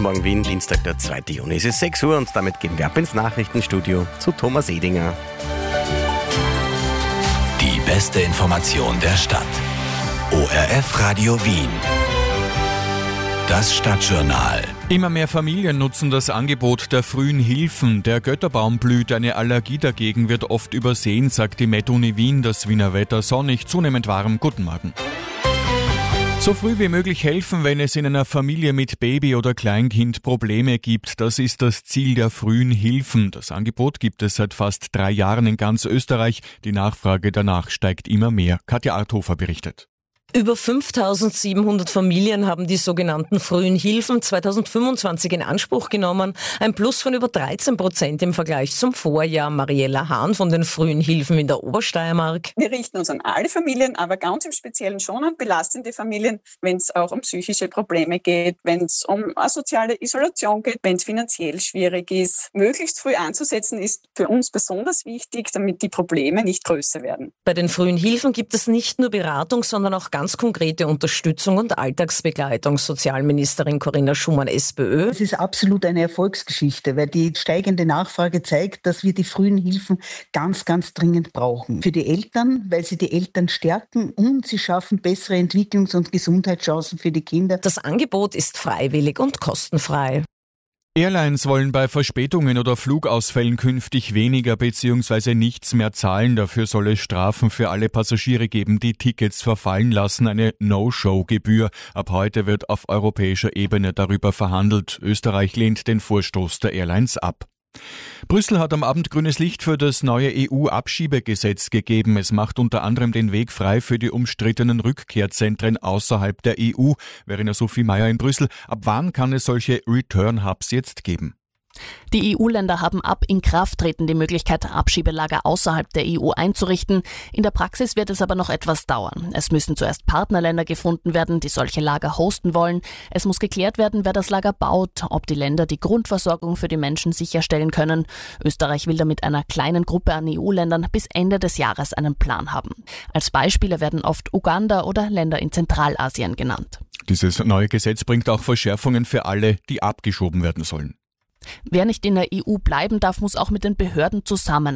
Morgen Wien, Dienstag, der 2. Juni. Es ist 6 Uhr und damit gehen wir ab ins Nachrichtenstudio zu Thomas Edinger. Die beste Information der Stadt. ORF Radio Wien. Das Stadtjournal. Immer mehr Familien nutzen das Angebot der frühen Hilfen. Der Götterbaum blüht, eine Allergie dagegen wird oft übersehen, sagt die MedUni Wien. Das Wiener Wetter sonnig, zunehmend warm. Guten Morgen. So früh wie möglich helfen, wenn es in einer Familie mit Baby oder Kleinkind Probleme gibt. Das ist das Ziel der frühen Hilfen. Das Angebot gibt es seit fast 3 Jahren in ganz Österreich. Die Nachfrage danach steigt immer mehr. Katja Arthofer berichtet. Über 5.700 Familien haben die sogenannten frühen Hilfen 2025 in Anspruch genommen. Ein Plus von über 13% im Vergleich zum Vorjahr. Mariella Hahn von den frühen Hilfen in der Obersteiermark. Wir richten uns an alle Familien, aber ganz im Speziellen schon an belastende Familien, wenn es auch um psychische Probleme geht, wenn es um asoziale Isolation geht, wenn es finanziell schwierig ist. Möglichst früh anzusetzen ist für uns besonders wichtig, damit die Probleme nicht größer werden. Bei den frühen Hilfen gibt es nicht nur Beratung, sondern auch ganz konkrete Unterstützung und Alltagsbegleitung. Sozialministerin Corinna Schumann, SPÖ. Es ist absolut eine Erfolgsgeschichte, weil die steigende Nachfrage zeigt, dass wir die frühen Hilfen ganz, ganz dringend brauchen. Für die Eltern, weil sie die Eltern stärken und sie schaffen bessere Entwicklungs- und Gesundheitschancen für die Kinder. Das Angebot ist freiwillig und kostenfrei. Airlines wollen bei Verspätungen oder Flugausfällen künftig weniger bzw. nichts mehr zahlen. Dafür soll es Strafen für alle Passagiere geben, die Tickets verfallen lassen, eine No-Show-Gebühr. Ab heute wird auf europäischer Ebene darüber verhandelt. Österreich lehnt den Vorstoß der Airlines ab. Brüssel hat am Abend grünes Licht für das neue EU-Abschiebegesetz gegeben. Es macht unter anderem den Weg frei für die umstrittenen Rückkehrzentren außerhalb der EU. Verena Sophie Meyer in Brüssel. Ab wann kann es solche Return-Hubs jetzt geben? Die EU-Länder haben ab Inkrafttreten die Möglichkeit, Abschiebelager außerhalb der EU einzurichten. In der Praxis wird es aber noch etwas dauern. Es müssen zuerst Partnerländer gefunden werden, die solche Lager hosten wollen. Es muss geklärt werden, wer das Lager baut, ob die Länder die Grundversorgung für die Menschen sicherstellen können. Österreich will damit einer kleinen Gruppe an EU-Ländern bis Ende des Jahres einen Plan haben. Als Beispiele werden oft Uganda oder Länder in Zentralasien genannt. Dieses neue Gesetz bringt auch Verschärfungen für alle, die abgeschoben werden sollen. Wer nicht in der EU bleiben darf, muss auch mit den Behörden zusammenarbeiten.